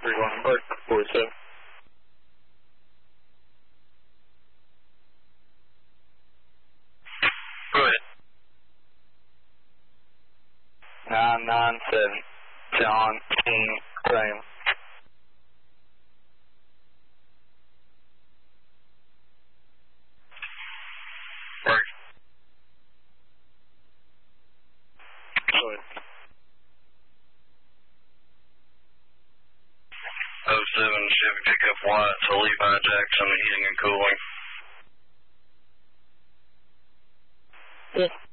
31 or 47. Go ahead. 997, John King Kramer. Right. Go ahead. 07 Chevy pickup white, so Levi Jackson, heating and cooling. Yeah.